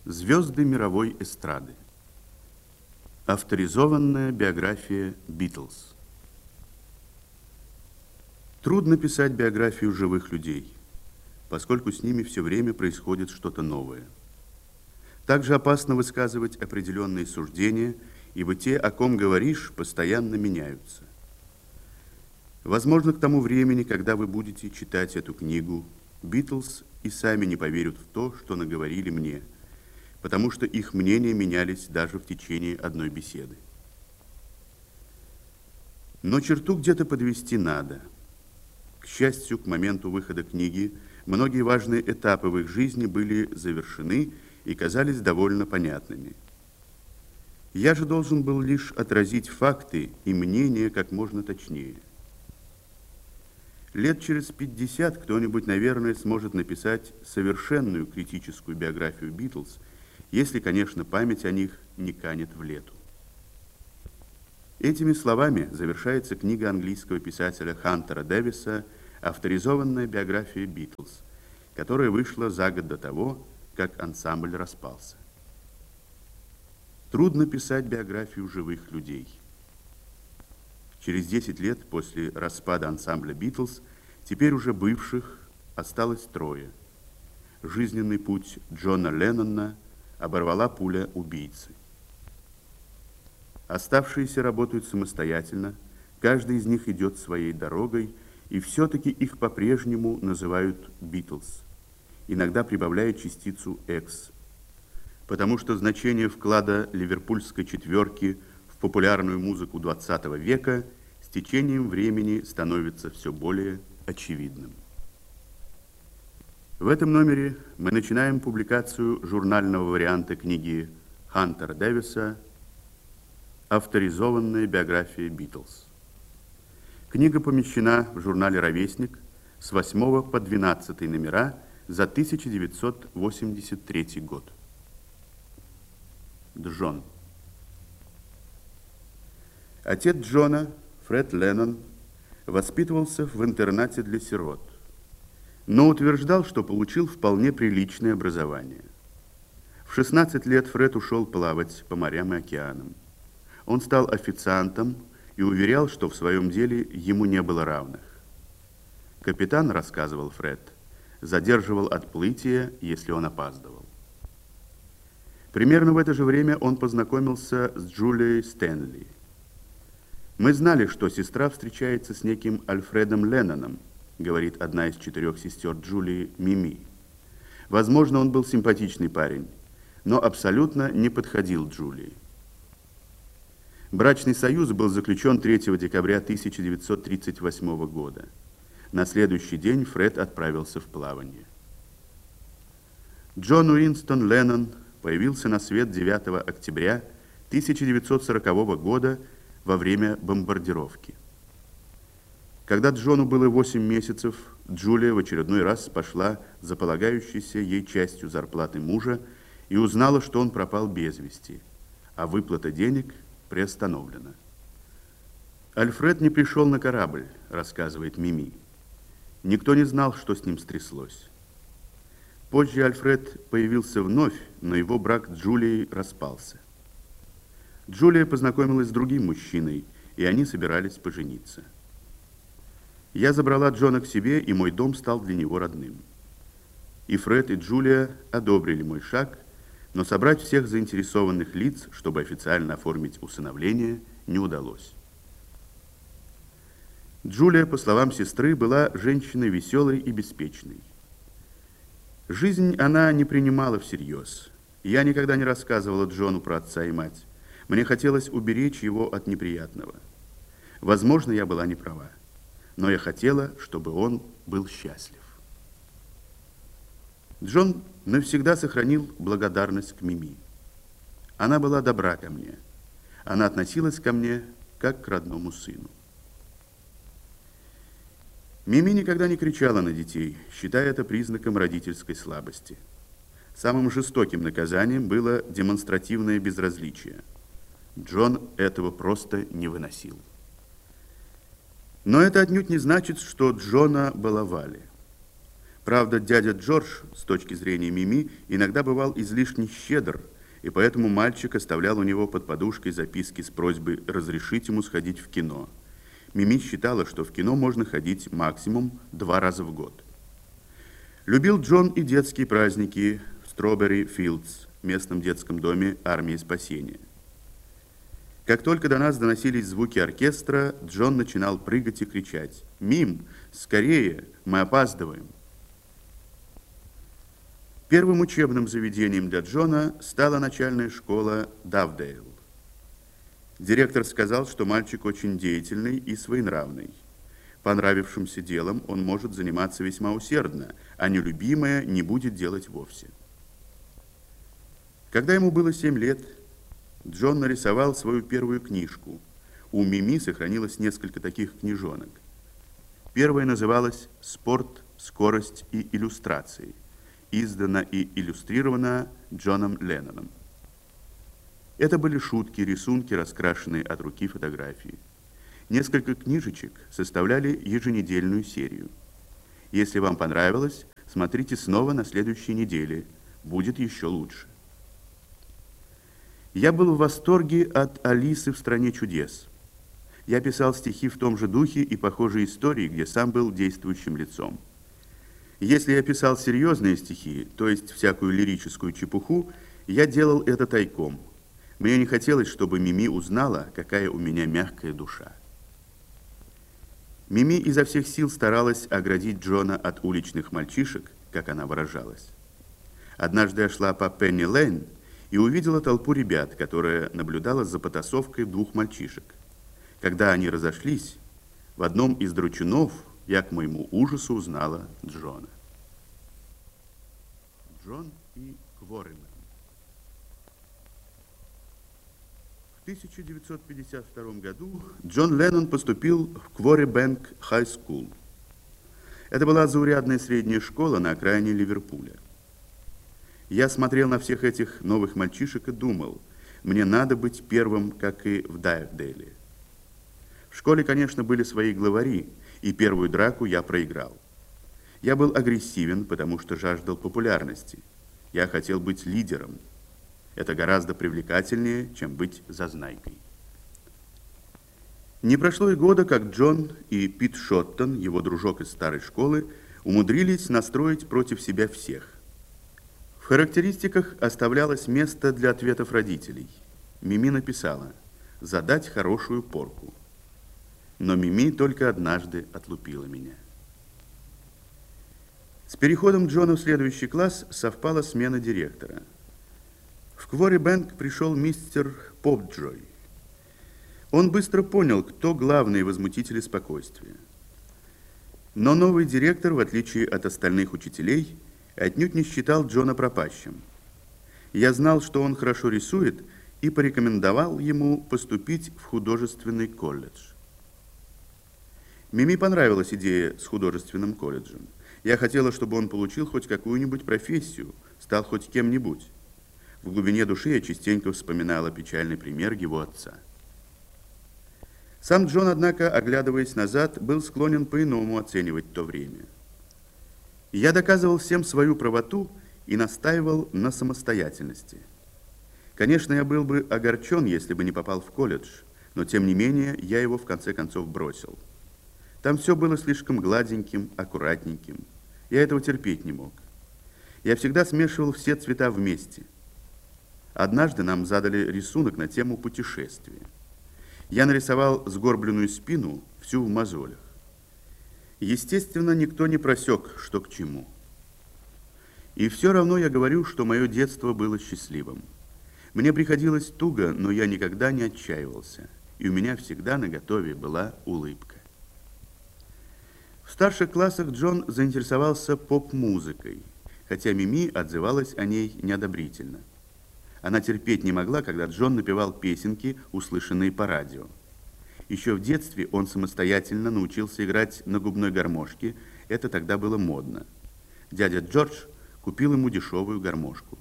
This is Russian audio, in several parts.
Звезды мировой эстрады. Авторизованная биография Битлз. Трудно писать биографию живых людей, поскольку с ними все время происходит что-то новое. Также опасно высказывать определенные суждения, ибо те, о ком говоришь, постоянно меняются. Возможно, к тому времени, когда вы будете читать эту книгу, Битлз и сами не поверят в то, что наговорили мне, потому что их мнения менялись даже в течение одной беседы. Но черту где-то подвести надо. К счастью, к моменту выхода книги многие важные этапы в их жизни были завершены и казались довольно понятными. Я же должен был лишь отразить факты и мнения как можно точнее. Лет через 50 кто-нибудь, наверное, сможет написать совершенную критическую биографию Битлз, если, конечно, память о них не канет в лету. Этими словами завершается книга английского писателя Хантера Дэвиса «Авторизованная биография Битлз», которая вышла за год до того, как ансамбль распался. Трудно писать биографию живых людей. Через 10 лет после распада ансамбля Битлз, теперь уже бывших, осталось трое. Жизненный путь Джона Леннона оборвала пуля убийцы. Оставшиеся работают самостоятельно, каждый из них идет своей дорогой, и все-таки их по-прежнему называют Битлз, иногда прибавляя частицу «X», потому что значение вклада ливерпульской четверки в популярную музыку XX века с течением времени становится все более очевидным. В этом номере мы начинаем публикацию журнального варианта книги Хантера Дэвиса «Авторизованная биография Битлз». Книга помещена в журнале «Ровесник» с 8 по 12 номера за 1983 год. Джон. Отец Джона, Фред Леннон, воспитывался в интернате для сирот, но утверждал, что получил вполне приличное образование. В 16 лет Фред ушел плавать по морям и океанам. Он стал официантом и уверял, что в своем деле ему не было равных. Капитан, рассказывал Фред, задерживал отплытие, если он опаздывал. Примерно в это же время он познакомился с Джулией Стэнли. «Мы знали, что сестра встречается с неким Альфредом Ленноном», говорит одна из 4 сестер Джулии, Мими. Возможно, он был симпатичный парень, но абсолютно не подходил Джулии. Брачный союз был заключен 3 декабря 1938 года. На следующий день Фред отправился в плавание. Джон Уинстон Леннон появился на свет 9 октября 1940 года во время бомбардировки. Когда Джону было 8 месяцев, Джулия в очередной раз пошла за полагающейся ей частью зарплаты мужа и узнала, что он пропал без вести, а выплата денег приостановлена. «Альфред не пришел на корабль», рассказывает Мими. «Никто не знал, что с ним стряслось». Позже Альфред появился вновь, но его брак с Джулией распался. Джулия познакомилась с другим мужчиной, и они собирались пожениться. Я забрала Джона к себе, и мой дом стал для него родным. И Фред, и Джулия одобрили мой шаг, но собрать всех заинтересованных лиц, чтобы официально оформить усыновление, не удалось. Джулия, по словам сестры, была женщиной веселой и беспечной. Жизнь она не принимала всерьез. Я никогда не рассказывала Джону про отца и мать. Мне хотелось уберечь его от неприятного. Возможно, я была не права, но я хотела, чтобы он был счастлив. Джон навсегда сохранил благодарность к Мими. Она была добра ко мне. Она относилась ко мне как к родному сыну. Мими никогда не кричала на детей, считая это признаком родительской слабости. Самым жестоким наказанием было демонстративное безразличие. Джон этого просто не выносил. Но это отнюдь не значит, что Джона баловали. Правда, дядя Джордж, с точки зрения Мими, иногда бывал излишне щедр, и поэтому мальчик оставлял у него под подушкой записки с просьбой разрешить ему сходить в кино. Мими считала, что в кино можно ходить максимум 2 раза в год. Любил Джон и детские праздники в Стробери Филдс, местном детском доме армии спасения. Как только до нас доносились звуки оркестра, Джон начинал прыгать и кричать: «Мим, скорее, мы опаздываем!» Первым учебным заведением для Джона стала начальная школа Давдейл. Директор сказал, что мальчик очень деятельный и своенравный. Понравившимся делом он может заниматься весьма усердно, а нелюбимое не будет делать вовсе. Когда ему было 7 лет, Джон нарисовал свою первую книжку. У Мими сохранилось несколько таких книжонок. Первая называлась «Спорт, скорость и иллюстрации», издана и иллюстрирована Джоном Ленноном. Это были шутки, рисунки, раскрашенные от руки фотографии. Несколько книжечек составляли еженедельную серию. Если вам понравилось, смотрите снова на следующей неделе. Будет еще лучше. Я был в восторге от «Алисы в стране чудес». Я писал стихи в том же духе и похожие истории, где сам был действующим лицом. Если я писал серьезные стихи, то есть всякую лирическую чепуху, я делал это тайком. Мне не хотелось, чтобы Мими узнала, какая у меня мягкая душа. Мими изо всех сил старалась оградить Джона от уличных мальчишек, как она выражалась. Однажды я шла по Пенни-Лейн и увидела толпу ребят, которая наблюдала за потасовкой 2 мальчишек. Когда они разошлись, в одном из дручунов я к моему ужасу узнала Джона. Джон и Кворимен. В 1952 году Джон Леннон поступил в Квори-Бэнк Хай-Скул. Это была заурядная средняя школа на окраине Ливерпуля. Я смотрел на всех этих новых мальчишек и думал, мне надо быть первым, как и в Дайвдейле. В школе, конечно, были свои главари, и первую драку я проиграл. Я был агрессивен, потому что жаждал популярности. Я хотел быть лидером. Это гораздо привлекательнее, чем быть зазнайкой. Не прошло и года, как Джон и Пит Шоттон, его дружок из старой школы, умудрились настроить против себя всех. В характеристиках оставлялось место для ответов родителей. Мими написала: «Задать хорошую порку». Но Мими только однажды отлупила меня. С переходом Джона в следующий класс совпала смена директора. В Квори-Бэнк пришел мистер Попджой. Он быстро понял, кто главные возмутители спокойствия. Но новый директор, в отличие от остальных учителей, отнюдь не считал Джона пропащим. Я знал, что он хорошо рисует, и порекомендовал ему поступить в художественный колледж. Мими понравилась идея с художественным колледжем. Я хотела, чтобы он получил хоть какую-нибудь профессию, стал хоть кем-нибудь. В глубине души я частенько вспоминала печальный пример его отца. Сам Джон, однако, оглядываясь назад, был склонен по-иному оценивать то время. Я доказывал всем свою правоту и настаивал на самостоятельности. Конечно, я был бы огорчен, если бы не попал в колледж, но, тем не менее, я его в конце концов бросил. Там все было слишком гладеньким, аккуратненьким. Я этого терпеть не мог. Я всегда смешивал все цвета вместе. Однажды нам задали рисунок на тему путешествия. Я нарисовал сгорбленную спину, всю в мозолях. Естественно, никто не просек, что к чему. И все равно я говорю, что мое детство было счастливым. Мне приходилось туго, но я никогда не отчаивался, и у меня всегда наготове была улыбка. В старших классах Джон заинтересовался поп-музыкой, хотя Мими отзывалась о ней неодобрительно. Она терпеть не могла, когда Джон напевал песенки, услышанные по радио. Еще в детстве он самостоятельно научился играть на губной гармошке, это тогда было модно. Дядя Джордж купил ему дешевую гармошку.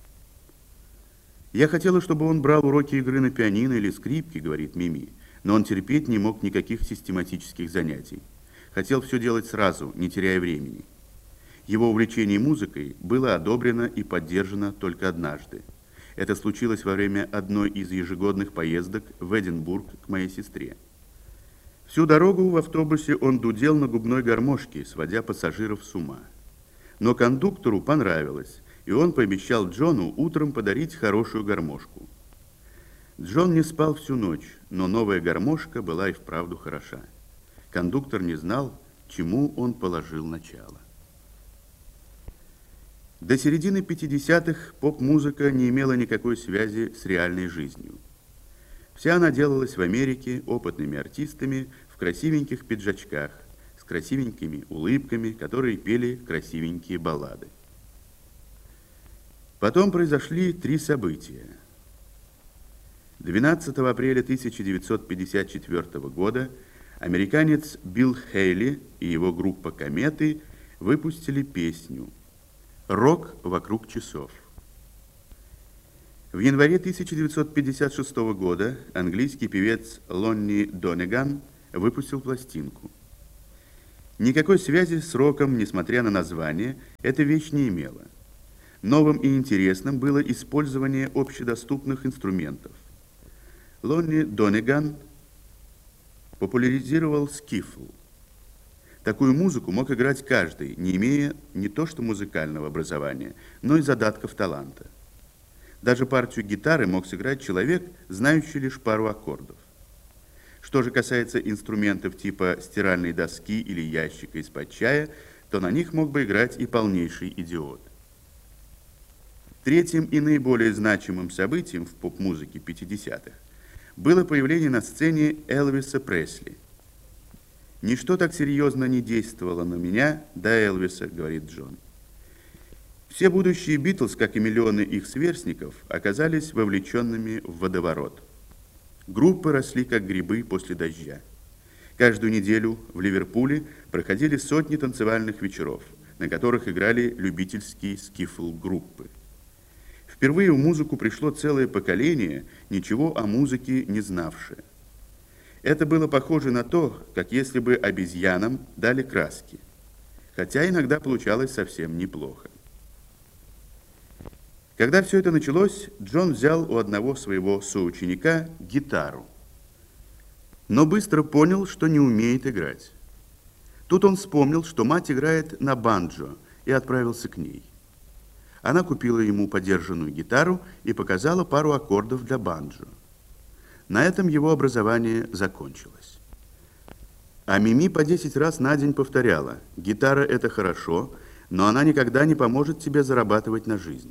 «Я хотела, чтобы он брал уроки игры на пианино или скрипке», — говорит Мими, но он терпеть не мог никаких систематических занятий. Хотел все делать сразу, не теряя времени. Его увлечение музыкой было одобрено и поддержано только однажды. Это случилось во время одной из ежегодных поездок в Эдинбург к моей сестре. Всю дорогу в автобусе он дудел на губной гармошке, сводя пассажиров с ума. Но кондуктору понравилось, и он пообещал Джону утром подарить хорошую гармошку. Джон не спал всю ночь, но новая гармошка была и вправду хороша. Кондуктор не знал, чему он положил начало. До середины 50-х поп-музыка не имела никакой связи с реальной жизнью. Вся она делалась в Америке опытными артистами в красивеньких пиджачках, с красивенькими улыбками, которые пели красивенькие баллады. Потом произошли три события. 12 апреля 1954 года американец Билл Хейли и его группа «Кометы» выпустили песню «Рок вокруг часов». В январе 1956 года английский певец Лонни Донеган выпустил пластинку. Никакой связи с роком, несмотря на название, эта вещь не имела. Новым и интересным было использование общедоступных инструментов. Лонни Донеган популяризировал скифл. Такую музыку мог играть каждый, не имея не то что музыкального образования, но и задатков таланта. Даже партию гитары мог сыграть человек, знающий лишь пару аккордов. Что же касается инструментов типа стиральной доски или ящика из-под чая, то на них мог бы играть и полнейший идиот. Третьим и наиболее значимым событием в поп-музыке 50-х было появление на сцене Элвиса Пресли. «Ничто так серьезно не действовало на меня до Элвиса», — говорит Джон. Все будущие Битлз, как и миллионы их сверстников, оказались вовлеченными в водоворот. Группы росли, как грибы после дождя. Каждую неделю в Ливерпуле проходили сотни танцевальных вечеров, на которых играли любительские скифл-группы. Впервые в музыку пришло целое поколение, ничего о музыке не знавшее. Это было похоже на то, как если бы обезьянам дали краски, хотя иногда получалось совсем неплохо. Когда все это началось, Джон взял у одного своего соученика гитару, но быстро понял, что не умеет играть. Тут он вспомнил, что мать играет на банджо, и отправился к ней. Она купила ему подержанную гитару и показала пару аккордов для банджо. На этом его образование закончилось. А Мими по 10 раз на день повторяла: гитара – это хорошо, но она никогда не поможет тебе зарабатывать на жизнь.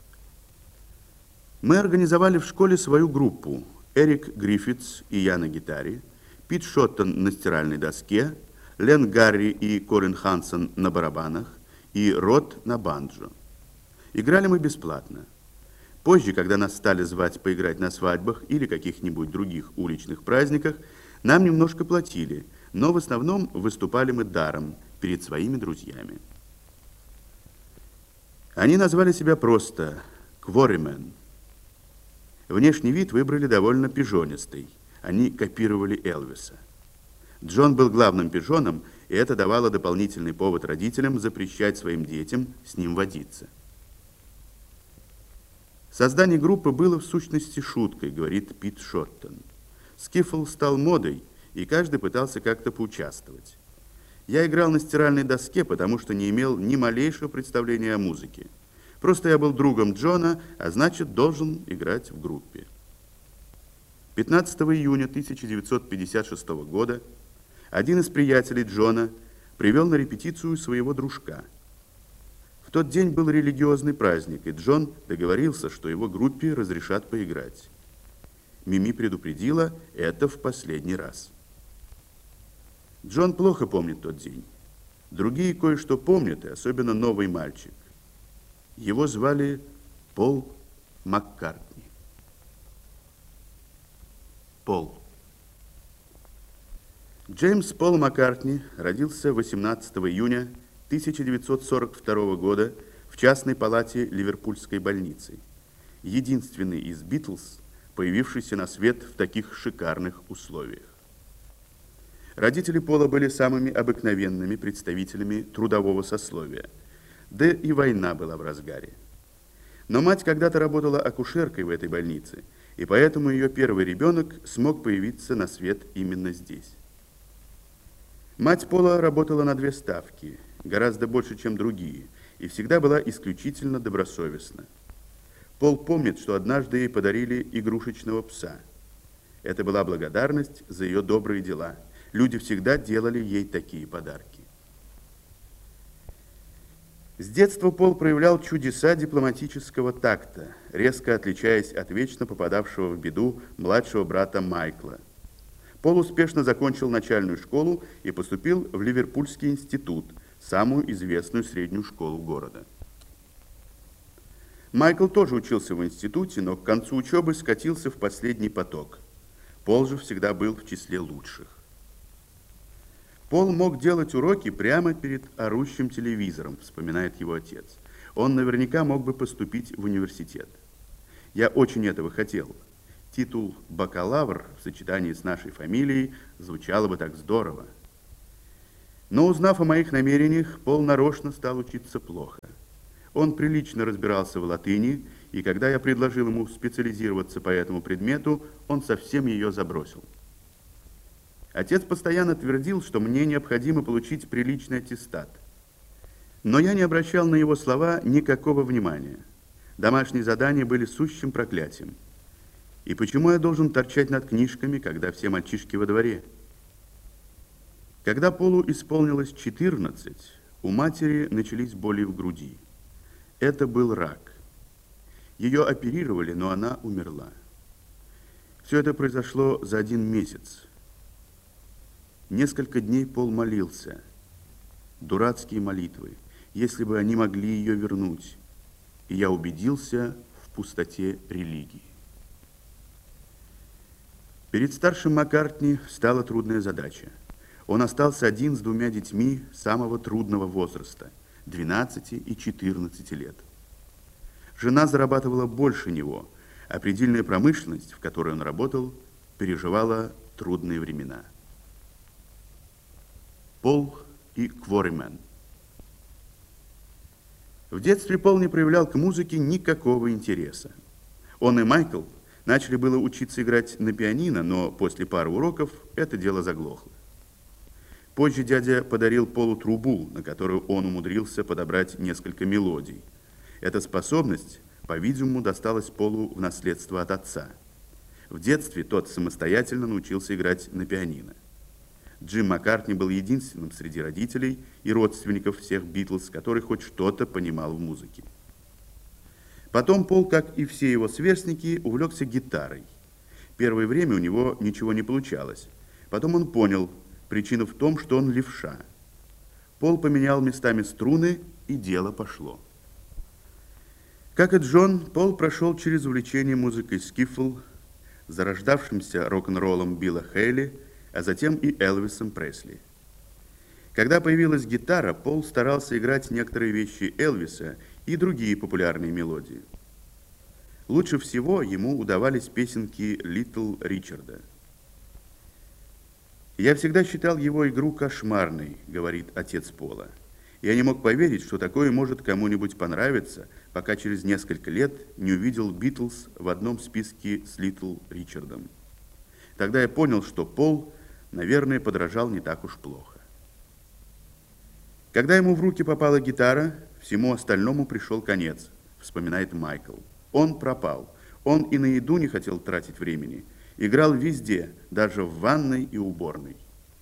Мы организовали в школе свою группу. Эрик Гриффитс и я на гитаре, Пит Шоттон на стиральной доске, Лен Гарри и Колин Хансон на барабанах и Рот на банджо. Играли мы бесплатно. Позже, когда нас стали звать поиграть на свадьбах или каких-нибудь других уличных праздниках, нам немножко платили, но в основном выступали мы даром перед своими друзьями. Они назвали себя просто «Quarrymen». Внешний вид выбрали довольно пижонистый. Они копировали Элвиса. Джон был главным пижоном, и это давало дополнительный повод родителям запрещать своим детям с ним водиться. Создание группы было в сущности шуткой, говорит Пит Шоттон. Скифл стал модой, и каждый пытался как-то поучаствовать. Я играл на стиральной доске, потому что не имел ни малейшего представления о музыке. Просто я был другом Джона, а значит, должен играть в группе. 15 июня 1956 года один из приятелей Джона привел на репетицию своего дружка. В тот день был религиозный праздник, и Джон договорился, что его группе разрешат поиграть. Мими предупредила: это в последний раз. Джон плохо помнит тот день. Другие кое-что помнят, и особенно новый мальчик. Его звали Пол Маккартни. Пол. Джеймс Пол Маккартни родился 18 июня 1942 года в частной палате Ливерпульской больницы. Единственный из Битлз, появившийся на свет в таких шикарных условиях. Родители Пола были самыми обыкновенными представителями трудового сословия. Да и война была в разгаре. Но мать когда-то работала акушеркой в этой больнице, и поэтому ее первый ребенок смог появиться на свет именно здесь. Мать Пола работала на 2 ставки, гораздо больше, чем другие, и всегда была исключительно добросовестна. Пол помнит, что однажды ей подарили игрушечного пса. Это была благодарность за ее добрые дела. Люди всегда делали ей такие подарки. С детства Пол проявлял чудеса дипломатического такта, резко отличаясь от вечно попадавшего в беду младшего брата Майкла. Пол успешно закончил начальную школу и поступил в Ливерпульский институт, самую известную среднюю школу города. Майкл тоже учился в институте, но к концу учебы скатился в последний поток. Пол же всегда был в числе лучших. Пол мог делать уроки прямо перед орущим телевизором, вспоминает его отец. Он наверняка мог бы поступить в университет. Я очень этого хотел. Титул «бакалавр» в сочетании с нашей фамилией звучало бы так здорово. Но узнав о моих намерениях, Пол нарочно стал учиться плохо. Он прилично разбирался в латыни, и когда я предложил ему специализироваться по этому предмету, он совсем ее забросил. Отец постоянно твердил, что мне необходимо получить приличный аттестат. Но я не обращал на его слова никакого внимания. Домашние задания были сущим проклятием. И почему я должен торчать над книжками, когда все мальчишки во дворе? Когда Полу исполнилось 14, у матери начались боли в груди. Это был рак. Ее оперировали, но она умерла. Все это произошло за 1 месяц. Несколько дней Пол молился. Дурацкие молитвы, если бы они могли ее вернуть. И я убедился в пустоте религии. Перед старшим Маккартни стала трудная задача. Он остался один с 2 детьми самого трудного возраста, 12 и 14 лет. Жена зарабатывала больше него, а предельная промышленность, в которой он работал, переживала трудные времена. Пол и Кворимен. В детстве Пол не проявлял к музыке никакого интереса. Он и Майкл начали было учиться играть на пианино, но после пары уроков это дело заглохло. Позже дядя подарил Полу трубу, на которую он умудрился подобрать несколько мелодий. Эта способность, по-видимому, досталась Полу в наследство от отца. В детстве тот самостоятельно научился играть на пианино. Джим Маккартни был единственным среди родителей и родственников всех Битлз, который хоть что-то понимал в музыке. Потом Пол, как и все его сверстники, увлекся гитарой. Первое время у него ничего не получалось. Потом он понял, причина в том, что он левша. Пол поменял местами струны, и дело пошло. Как и Джон, Пол прошел через увлечение музыкой скифл, зарождавшимся рок-н-роллом Билла Хейли, а затем и Элвисом Пресли. Когда появилась гитара, Пол старался играть некоторые вещи Элвиса и другие популярные мелодии. Лучше всего ему удавались песенки Литл Ричарда. «Я всегда считал его игру кошмарной», — говорит отец Пола. «Я не мог поверить, что такое может кому-нибудь понравиться, пока через несколько лет не увидел Битлз в одном списке с Литл Ричардом. Тогда я понял, что Пол, наверное, подражал не так уж плохо». Когда ему в руки попала гитара, всему остальному пришел конец, вспоминает Майкл. Он пропал. Он и на еду не хотел тратить времени. Играл везде, даже в ванной и уборной.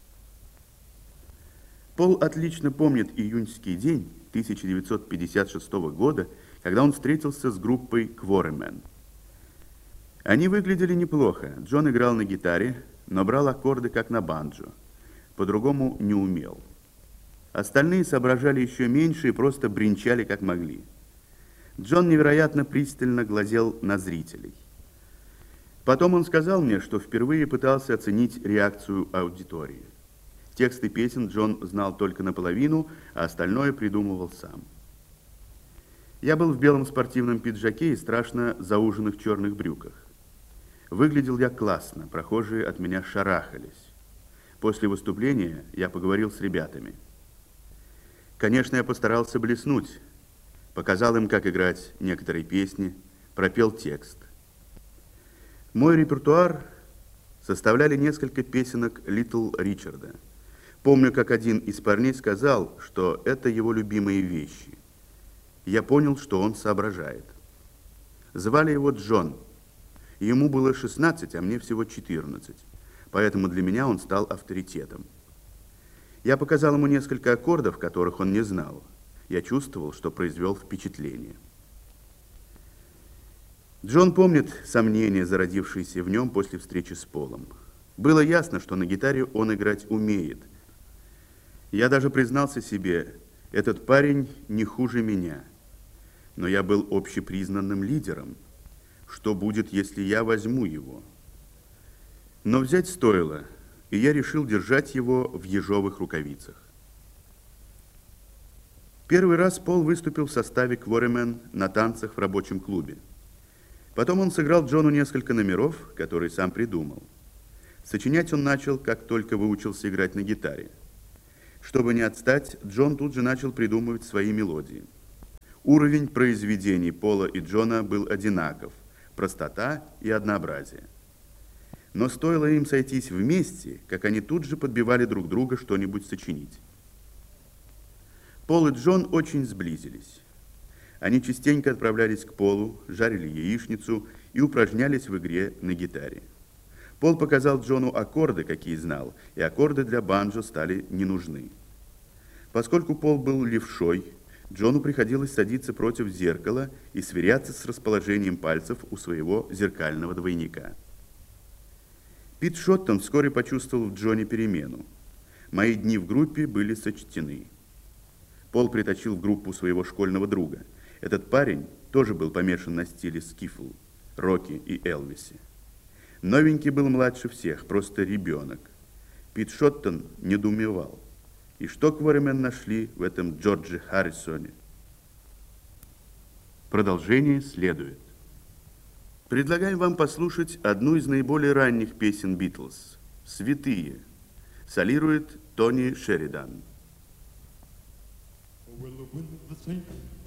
Пол отлично помнит июньский день 1956 года, когда он встретился с группой Кворимен. Они выглядели неплохо. Джон играл на гитаре, но брал аккорды как на банджо. По-другому не умел. Остальные соображали еще меньше и просто бренчали как могли. Джон невероятно пристально глазел на зрителей. Потом он сказал мне, что впервые пытался оценить реакцию аудитории. Тексты песен Джон знал только наполовину, а остальное придумывал сам. Я был в белом спортивном пиджаке и страшно зауженных черных брюках. Выглядел я классно, прохожие от меня шарахались. После выступления я поговорил с ребятами. Конечно, я постарался блеснуть. показал им, как играть некоторые песни, пропел текст. Мой репертуар составляли несколько песенок Литл Ричарда. Помню, как один из парней сказал, что это его любимые вещи. Я понял, что он соображает. Звали его Джон. Ему было 16, а мне всего 14. Поэтому для меня он стал авторитетом. Я показал ему несколько аккордов, которых он не знал. Я чувствовал, что произвел впечатление. Джон помнит сомнения, зародившиеся в нем после встречи с Полом. Было ясно, что на гитаре он играть умеет. Я даже признался себе, этот парень не хуже меня. Но я был общепризнанным лидером. Что будет, если я возьму его? Но взять стоило, и я решил держать его в ежовых рукавицах. Первый раз Пол выступил в составе Quarrymen на танцах в рабочем клубе. Потом он сыграл Джону несколько номеров, которые сам придумал. Сочинять он начал, как только выучился играть на гитаре. Чтобы не отстать, Джон тут же начал придумывать свои мелодии. Уровень произведений Пола и Джона был одинаков, простота и однообразие. Но стоило им сойтись вместе, как они тут же подбивали друг друга что-нибудь сочинить. Пол и Джон очень сблизились. Они частенько отправлялись к Полу, жарили яичницу и упражнялись в игре на гитаре. Пол показал Джону аккорды, какие знал, и аккорды для банджо стали не нужны. Поскольку Пол был левшой, Джону приходилось садиться против зеркала и сверяться с расположением пальцев у своего зеркального двойника. Пит Шоттон вскоре почувствовал в Джоне перемену. Мои дни в группе были сочтены. Пол притащил в группу своего школьного друга. Этот парень тоже был помешан на стиле скифл, роке и Элвисе. Новенький был младше всех, просто ребенок. Пит Шоттон недоумевал. И что Quarrymen нашли в этом Джордже Харрисоне? Продолжение следует. Предлагаем вам послушать одну из наиболее ранних песен Битлз «Святые». Солирует Тони Шеридан. Will the wind of the saints